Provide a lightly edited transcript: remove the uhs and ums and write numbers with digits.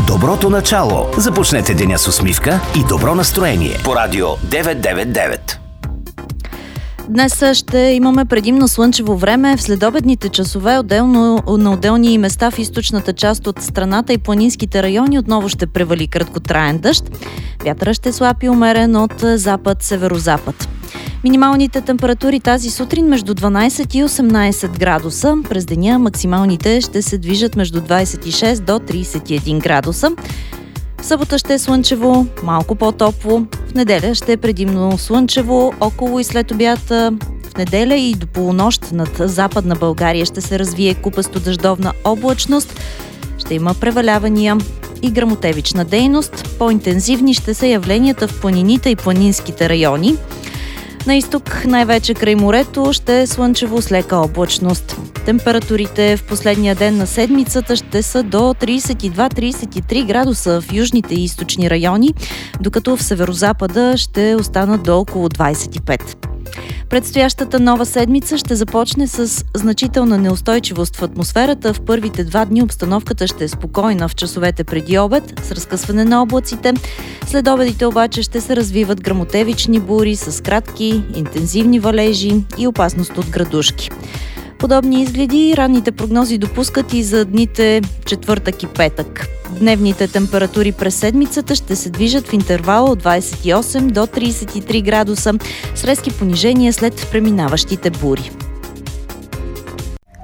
Доброто начало. Започнете деня с усмивка и добро настроение по радио 999. Днес ще имаме предимно слънчево време. В следобедните часове на отделни места в източната част от страната и планинските райони отново ще превали краткотраен дъжд. Вятъра ще слаб и умерен от запад-северозапад. Минималните температури тази сутрин между 12 и 18 градуса. През деня максималните ще се движат между 26 до 31 градуса. В събота ще е слънчево, малко по-топло. В неделя ще е предимно слънчево, около и след обята. В неделя и до полунощ над Западна България ще се развие купесто дъждовна облачност. Ще има превалявания и гръмотевична дейност. По-интензивни ще са явленията в планините и планинските райони. На изток, най-вече край морето, ще е слънчево с лека облачност. Температурите в последния ден на седмицата ще са до 32-33 градуса в южните и източни райони, докато в северозапада ще останат до около 25. Предстоящата нова седмица ще започне с значителна неустойчивост в атмосферата. В първите 2 дни обстановката ще е спокойна в часовете преди обед, с разкъсване на облаците. След обедите обаче ще се развиват гръмотевични бури с кратки, интензивни валежи и опасност от градушки. Подобни изгледи ранните прогнози допускат и за дните четвъртък и петък. Дневните температури през седмицата ще се движат в интервала от 28 до 33 градуса с резки понижения след преминаващите бури.